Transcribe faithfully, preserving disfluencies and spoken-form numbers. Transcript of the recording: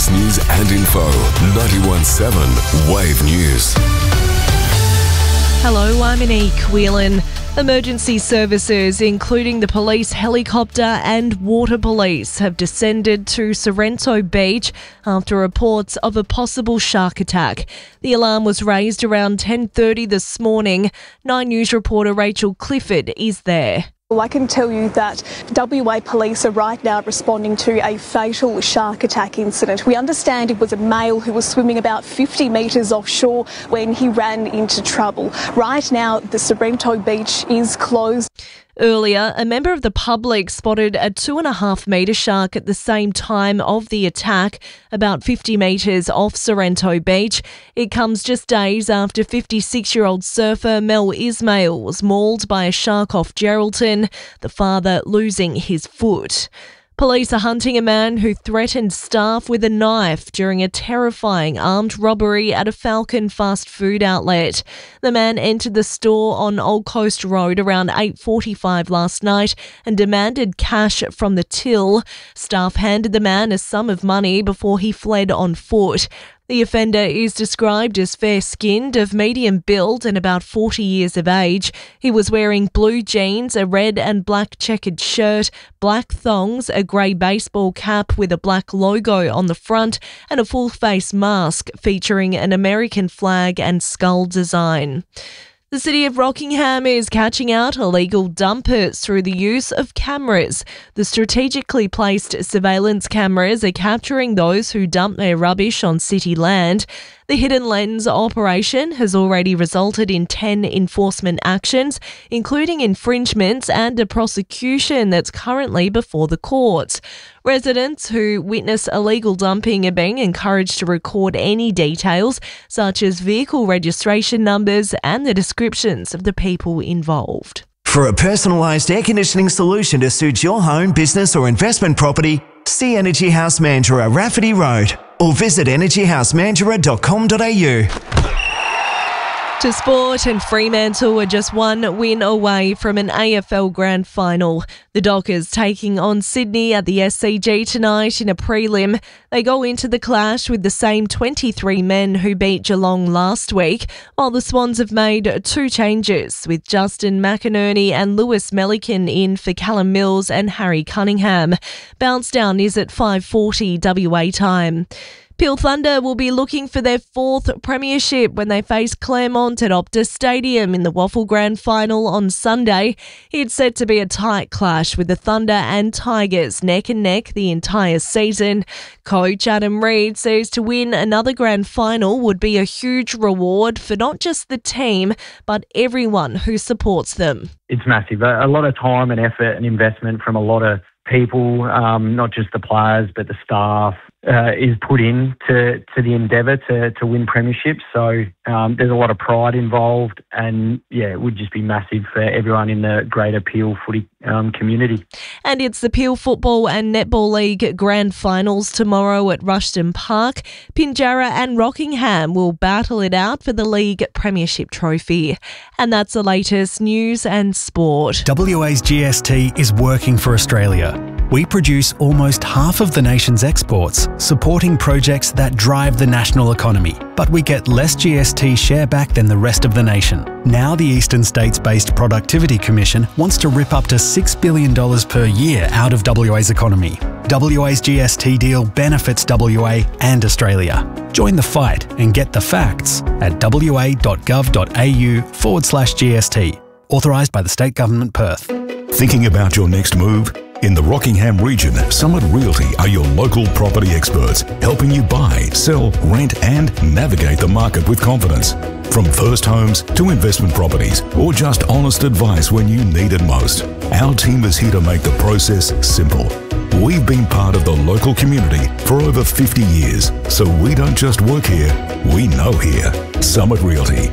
latest news and info. ninety-one point seven Wave News. Hello, I'm Anique Whelan. Emergency services, including the police helicopter and water police, have descended to Sorrento Beach after reports of a possible shark attack. The alarm was raised around ten thirty this morning. Nine News reporter Rachel Clifford is there. Well, I can tell you that W A police are right now responding to a fatal shark attack incident. We understand it was a male who was swimming about fifty metres offshore when he ran into trouble. Right now, the Sorrento Beach is closed. Earlier, a member of the public spotted a two and a half metre shark at the same time of the attack, about fifty metres off Sorrento Beach. It comes just days after fifty-six-year-old surfer Mel Ismail was mauled by a shark off Geraldton, the father losing his foot. Police are hunting a man who threatened staff with a knife during a terrifying armed robbery at a Falcon fast food outlet. The man entered the store on Old Coast Road around eight forty-five last night and demanded cash from the till. Staff handed the man a sum of money before he fled on foot. The offender is described as fair-skinned, of medium build and about forty years of age. He was wearing blue jeans, a red and black checkered shirt, black thongs, a grey baseball cap with a black logo on the front, and a full-face mask featuring an American flag and skull design. The City of Rockingham is catching out illegal dumpers through the use of cameras. The strategically placed surveillance cameras are capturing those who dump their rubbish on city land. The Hidden Lens operation has already resulted in ten enforcement actions, including infringements and a prosecution that's currently before the courts. Residents who witness illegal dumping are being encouraged to record any details, such as vehicle registration numbers and the descriptions of the people involved. For a personalised air conditioning solution to suit your home, business or investment property, see Energy House Mandurah, Rafferty Road, or visit energy house mandurah dot com dot a u. To sport, and Fremantle are just one win away from an A F L Grand Final. The Dockers taking on Sydney at the S C G tonight in a prelim. They go into the clash with the same twenty-three men who beat Geelong last week, while the Swans have made two changes, with Justin McInerney and Lewis Melican in for Callum Mills and Harry Cunningham. Bounce down is at five forty W A time. Peel Thunder will be looking for their fourth premiership when they face Claremont at Optus Stadium in the Waffle Grand Final on Sunday. It's set to be a tight clash with the Thunder and Tigers neck and neck the entire season. Coach Adam Reid says to win another Grand Final would be a huge reward for not just the team, but everyone who supports them. It's massive. A lot of time and effort and investment from a lot of people, um, not just the players, but the staff, uh, is put in to, to the endeavour to, to win premierships. So um, there's a lot of pride involved, and yeah, it would just be massive for everyone in the greater Peel footy um, community. And it's the Peel Football and Netball League Grand Finals tomorrow at Rushton Park. Pinjarra and Rockingham will battle it out for the league premiership trophy. And that's the latest news and sport. W A's G S T is working for Australia. We produce almost half of the nation's exports, supporting projects that drive the national economy. But we get less G S T share back than the rest of the nation. Now the Eastern States-based Productivity Commission wants to rip up to six billion dollars per year out of W A's economy. W A's G S T deal benefits W A and Australia. Join the fight and get the facts at wa.gov.au forward slash GST. Authorised by the State Government, Perth. Thinking about your next move? In the Rockingham region, Summit Realty are your local property experts, helping you buy, sell, rent and navigate the market with confidence. From first homes to investment properties, or just honest advice when you need it most, our team is here to make the process simple. We've been part of the local community for over fifty years, so we don't just work here, we know here. Summit Realty.